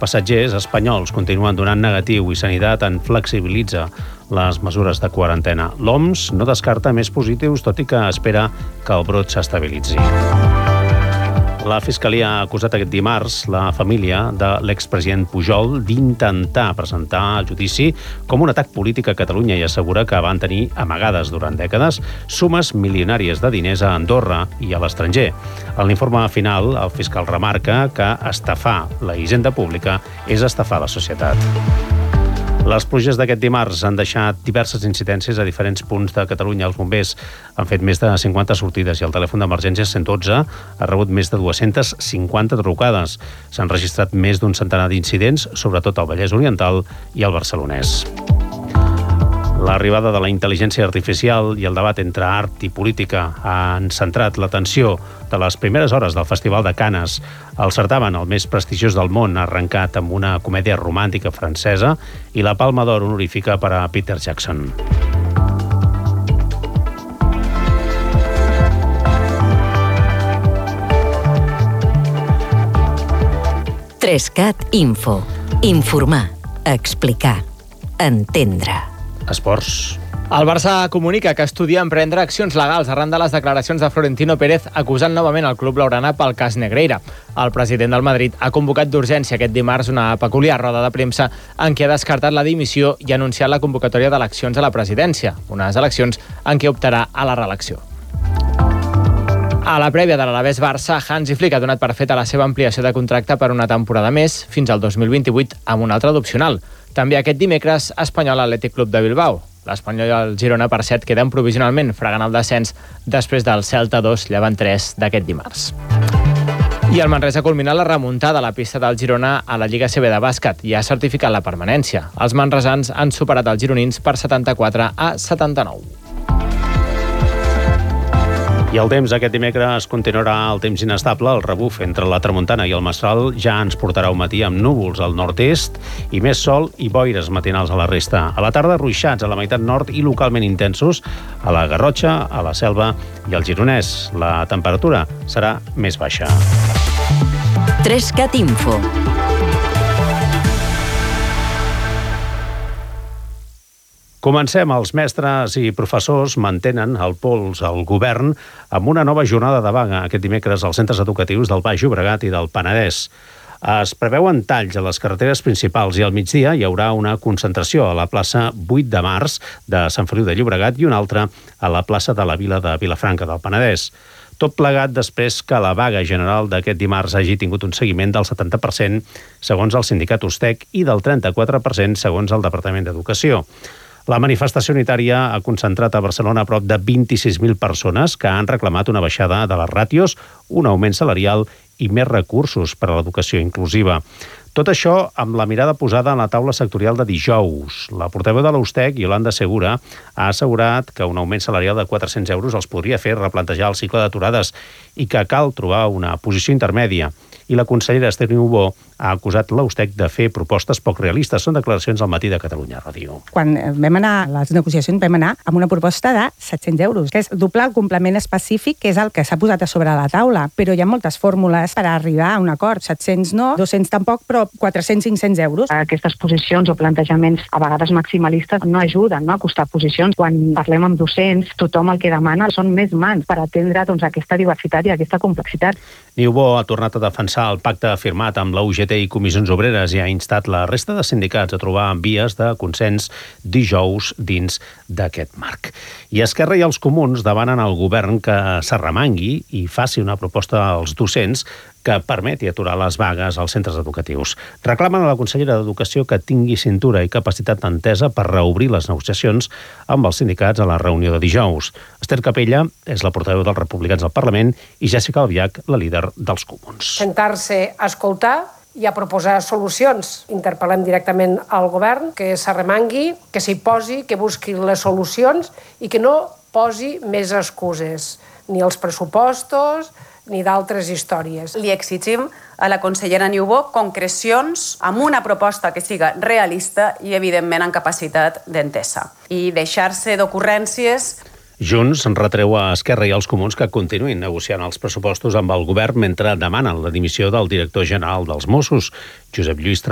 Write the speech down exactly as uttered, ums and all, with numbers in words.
passatgers espanyols continuen donant negatiu i Sanitat en flexibilitza les mesures de quarantena. L'O M S no descarta més positius, tot i que espera que el brot s'estabilitzi. La Fiscalia ha acusat aquest dimarts la família de l'expresident Pujol d'intentar presentar el judici com un atac polític a Catalunya i assegura que van tenir amagades durant dècades sumes milionàries de diners a Andorra i a l'estranger. En l'informe final, el fiscal remarca que estafar la hisenda pública és estafar la societat. Les pluges d'aquest dimarts han deixat diverses incidències a diferents punts de Catalunya. Els bombers han fet més de cinquanta sortides i el telèfon d'emergències cent dotze ha rebut més de dues-centes cinquanta trucades. S'han registrat més d'un centenar d'incidents, sobretot al Vallès Oriental i al Barcelonès. L'arribada de la intel·ligència artificial i el debat entre art i política han centrat l'atenció de les primeres hores del Festival de Canes. El certamen, el més prestigiós del món, ha arrencat amb una comèdia romàntica francesa i la Palma d'Or honorífica per a Peter Jackson. Trescat Info. Informar, explicar, entendre. Esports. El Barça comunica que estudia emprendre accions legals arran de les declaracions de Florentino Pérez acusant novament el club blaugrana pel cas Negreira. El president del Madrid ha convocat d'urgència aquest dimarts una peculiar roda de premsa en què ha descartat la dimissió i ha anunciat la convocatòria d'eleccions a la presidència, unes eleccions en què optarà a la reelecció. A la prèvia de l'Alavés Barça, Hansi Flick ha donat per feta la seva ampliació de contracte per una temporada més, fins al dos mil vint-i-vuit, amb un altre d'opcional. També aquest dimecres, Espanyol Atlètic Club de Bilbao. L'Espanyol i el Girona, per set, queden provisionalment fregant el descens després del Celta dos, Llevant tres d'aquest dimarts. I el Manresa ha culminat la remuntada a la pista del Girona a la Lliga C B de bàsquet i ha certificat la permanència. Els manresans han superat els gironins per setanta-quatre a setanta-nou. I el temps aquest dimecres continuarà el temps inestable. El rebuf entre la tramuntana i el mestral ja ens portarà un matí amb núvols al nord-est i més sol i boires matinals a la resta. A la tarda, ruixats a la meitat nord i localment intensos a la Garrotxa, a la Selva i al Gironès. La temperatura serà més baixa. Trescat Info. Comencem. Els mestres i professors mantenen el pols al govern amb una nova jornada de vaga aquest dimecres als centres educatius del Baix Llobregat i del Penedès. Es preveuen talls a les carreteres principals i al migdia hi haurà una concentració a la plaça vuit de març de Sant Feliu de Llobregat i una altra a la plaça de la Vila de Vilafranca del Penedès. Tot plegat després que la vaga general d'aquest dimarts hagi tingut un seguiment del setanta per cent segons el sindicat Ustec i del trenta-quatre per cent segons el Departament d'Educació. La manifestació unitària ha concentrat a Barcelona a prop de vint-i-sis mil persones que han reclamat una baixada de les ràtios, un augment salarial i més recursos per a l'educació inclusiva. Tot això amb la mirada posada en la taula sectorial de dijous. La portaveu de l'Ustec, Yolanda Segura, ha assegurat que un augment salarial de quatre-cents euros els podria fer replantejar el cicle d'aturades i que cal trobar una posició intermèdia. I la consellera Esther Niubó ha acusat l'Ustec de fer propostes poc realistes. Són declaracions al Matí de Catalunya Ràdio. Quan vam anar a les negociacions vam anar amb una proposta de set-cents euros, que és doblar el complement específic, que és el que s'ha posat a sobre la taula. Però hi ha moltes fórmules per arribar a un acord. set-cents no, dos-cents tampoc, però quatre-cents, cinc-cents euros. Aquestes posicions o plantejaments a vegades maximalistes no ajuden, no, a acostar posicions. Quan parlem amb docents, tothom el que demana són més mans per atendre doncs, aquesta diversitat i aquesta complexitat. Niubó ha tornat a defensar el pacte firmat amb la U G T i Comissions Obreres i ha instat la resta de sindicats a trobar vies de consens dijous dins d'aquest marc. I Esquerra i els Comuns demanen al govern que s'arremangui i faci una proposta als docents que permeti aturar les vagues als centres educatius. Reclamen a la consellera d'Educació que tingui cintura i capacitat d'entesa per reobrir les negociacions amb els sindicats a la reunió de dijous. Esther Capella és la portaveu dels Republicans al Parlament i Jessica Albiach, la líder dels Comuns. Sentar-se a escoltar i a proposar solucions. Interpel·lem directament al govern que s'arremangui, que s'hi posi, que busqui les solucions i que no posi més excuses, ni els pressupostos ni d'altres històries. Li exigim a la consellera Niubó concrecions amb una proposta que siga realista i, evidentment, amb capacitat d'entesa. I deixar-se d'ocurrències. Junts retreu a Esquerra i als Comuns que continuïn negociant els pressupostos amb el govern mentre demanen la dimissió del director general dels Mossos, Josep Lluís